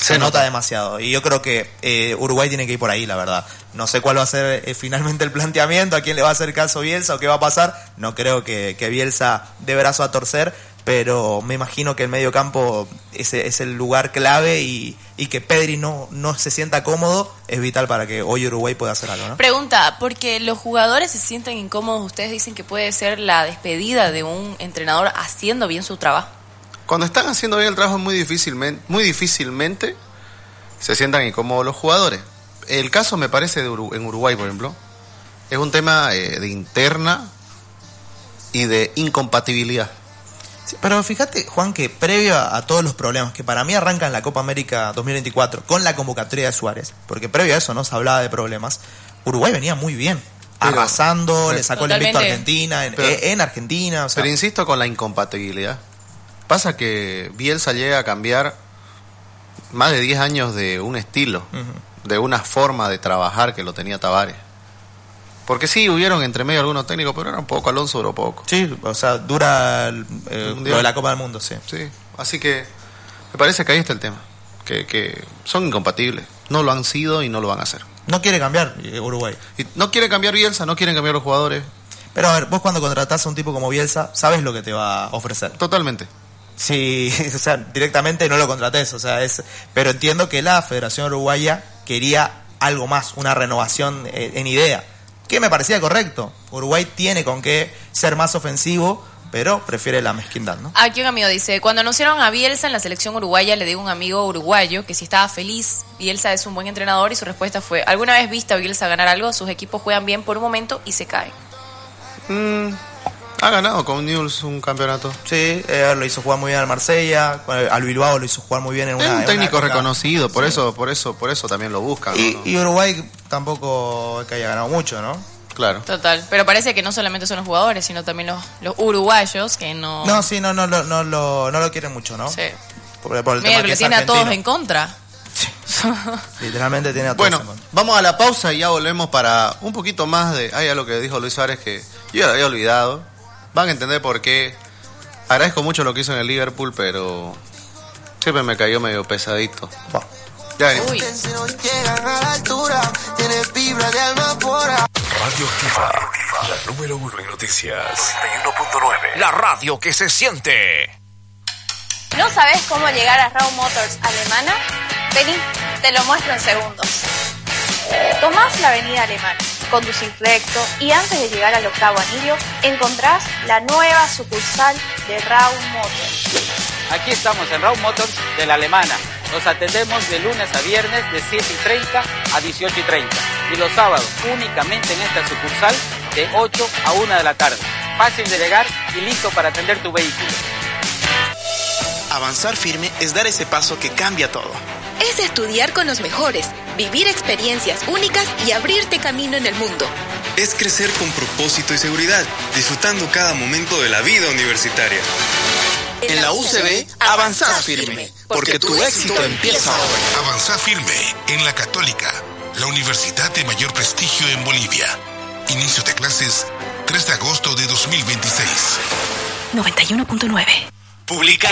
Se nota demasiado. Y yo creo que Uruguay tiene que ir por ahí, la verdad. No sé cuál va a ser finalmente el planteamiento, a quién le va a hacer caso Bielsa o qué va a pasar. No creo que Bielsa dé brazo a torcer, pero me imagino que el medio campo es el lugar clave y que Pedri no se sienta cómodo es vital para que hoy Uruguay pueda hacer algo, ¿no? Pregunta, porque los jugadores se sienten incómodos, ustedes dicen que puede ser la despedida de un entrenador haciendo bien su trabajo. Cuando están haciendo bien el trabajo muy difícilmente se sientan incómodos los jugadores. El caso me parece en Uruguay, por ejemplo, es un tema de interna y de incompatibilidad. Sí, pero fíjate, Juan, que previo a todos los problemas que para mí arrancan en la Copa América 2024 con la convocatoria de Suárez, porque previo a eso no se hablaba de problemas, Uruguay venía muy bien, arrasando, le sacó el invicto a Argentina, en Argentina. O sea. Pero insisto con la incompatibilidad. Pasa que Bielsa llega a cambiar más de 10 años de un estilo, de una forma de trabajar que lo tenía Tavares. Porque sí, hubieron entre medio algunos técnicos, pero era un poco, Alonso duró poco. Sí, o sea, dura lo de la Copa del Mundo, sí. Sí, así que me parece que ahí está el tema, que son incompatibles. No lo han sido y no lo van a hacer. No quiere cambiar Uruguay. Y no quiere cambiar Bielsa, no quieren cambiar los jugadores. Pero a ver, vos cuando contratás a un tipo como Bielsa, sabes lo que te va a ofrecer. Totalmente. Sí, o sea, directamente no lo contratés, o sea, pero entiendo que la Federación Uruguaya quería algo más, una renovación en idea, que me parecía correcto. Uruguay tiene con qué ser más ofensivo, pero prefiere la mezquindad, ¿no? Aquí un amigo dice, cuando anunciaron a Bielsa en la selección uruguaya, le digo a un amigo uruguayo que si estaba feliz, Bielsa es un buen entrenador, y su respuesta fue, ¿alguna vez viste a Bielsa ganar algo? Sus equipos juegan bien por un momento y se caen. Ha ganado con Newell's un campeonato. Sí, lo hizo jugar muy bien al Marsella, al Bilbao lo hizo jugar muy bien en una... Es un técnico época reconocido, por eso también lo buscan. Y Uruguay tampoco es que haya ganado mucho, ¿no? Claro. Total, pero parece que no solamente son los jugadores, sino también los uruguayos que no... No, sí, no lo quieren mucho, ¿no? Sí. Por el tema Mira, que le es tiene a todos argentino. en contra. Sí. Literalmente tiene a todos en Bueno, contra. vamos a la pausa y ya volvemos para un poquito más de... a lo que dijo Luis Suárez, que yo ya lo había olvidado. Van a entender por qué. Agradezco mucho lo que hizo en el Liverpool, pero siempre me cayó medio pesadito. Wow. Ya venimos. Uy. Radio Activa, la número 1 en noticias. 91.9. La radio que se siente. ¿No sabes cómo llegar a Raw Motors Alemana? Vení, te lo muestro en segundos. Tomás la avenida Alemana, conducís recto y antes de llegar al octavo anillo encontrás la nueva sucursal de Raw Motors. Aquí estamos en Raw Motors de la Alemana. Nos atendemos de lunes a viernes de 7:30 a 18:30 y los sábados únicamente en esta sucursal de 8 a 1 de la tarde. Fácil de llegar y listo para atender tu vehículo. Avanzar firme es dar ese paso que cambia todo. Es estudiar con los mejores, vivir experiencias únicas y abrirte camino en el mundo. Es crecer con propósito y seguridad, disfrutando cada momento de la vida universitaria. En la UCB, avanzar firme, porque tu éxito empieza ahora. Avanzar firme en la Católica, la universidad de mayor prestigio en Bolivia. Inicio de clases 3 de agosto de 2026. 91.9. Publica